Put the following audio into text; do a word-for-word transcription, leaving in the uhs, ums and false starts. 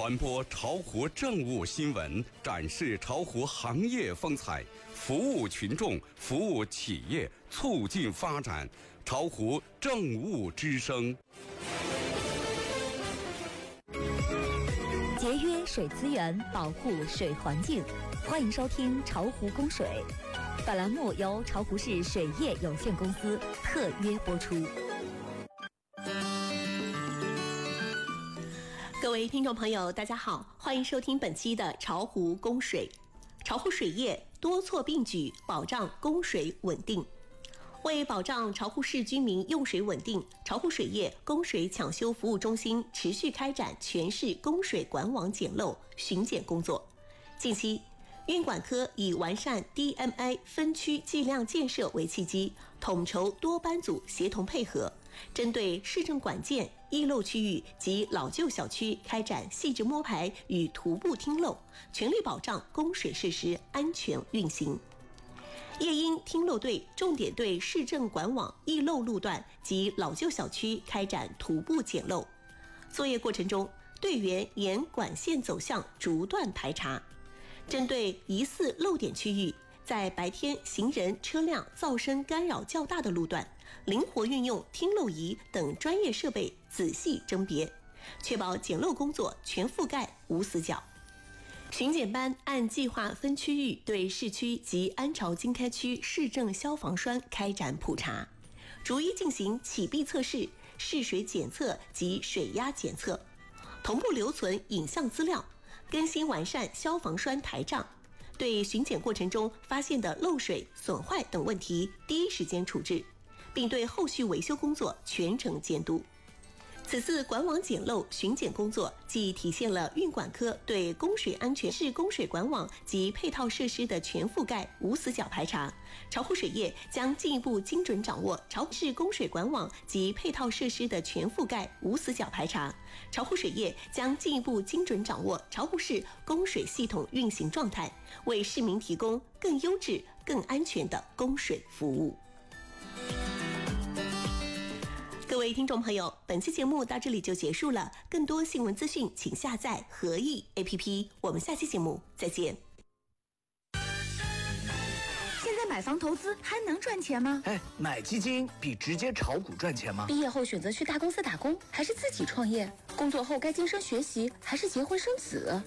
传播巢湖政务新闻，展示巢湖行业风采，服务群众，服务企业，促进发展。巢湖政务之声。 节约水资源，保护水环境。欢迎收听巢湖供水。本栏目由巢湖市水业有限公司特约播出。 各位听众朋友，大家好，欢迎收听本期的巢湖供水。巢湖水业多措并举，保障供水稳定。为保障巢湖市居民用水稳定，巢湖水业供水抢修服务中心持续开展全市供水管网检漏巡检工作。近期，运管科以完善 D M I 分区计量建设为契机，统筹多班组协同配合，针对市政管件、易漏区域及老旧小区开展细致摸排与徒步听漏，全力保障供水设施安全运行。夜鹰听漏队重点对市政管网易漏路段及老旧小区开展徒步检漏。作业过程中，队员沿管线走向逐段排查，针对疑似漏点区域，在白天行人、车辆噪声干扰较大的路段，灵活运用听漏仪等专业设备仔细甄别，确保检漏工作全覆盖无死角。巡检班按计划分区域对市区及安巢经开区市政消防栓开展普查，逐一进行启闭测试、试水检测及水压检测，同步留存影像资料，更新完善消防栓台账，对巡检过程中发现的漏水、损坏等问题第一时间处置，并对后续维修工作全程监督。此次管网检漏巡检工作，既体现了运管科对供水安全、市供水管网及配套设施的全覆盖无死角排查。巢湖水业将进一步精准掌握巢湖市供水管网及配套设施的全覆盖无死角排查。巢湖水业将进一步精准掌握巢湖市供水系统运行状态，为市民提供更优质、更安全的供水服务。各位听众朋友，本期节目到这里就结束了。更多新闻资讯，请下载合意 A P P。我们下期节目再见。 现在买房投资还能赚钱吗？ 哎，买基金比直接炒股赚钱吗？ 毕业后选择去大公司打工，还是自己创业？工作后该晋升学习，还是结婚生子？